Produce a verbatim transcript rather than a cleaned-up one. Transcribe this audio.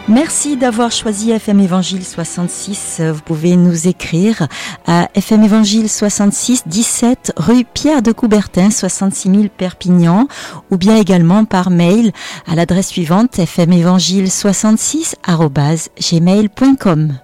Merci d'avoir choisi F M Évangile soixante-six. Vous pouvez nous écrire à F M Évangile soixante-six, dix-sept rue Pierre de Coubertin, soixante-six mille Perpignan, ou bien également par mail à l'adresse suivante f m évangile soixante-six arobase gmail point com.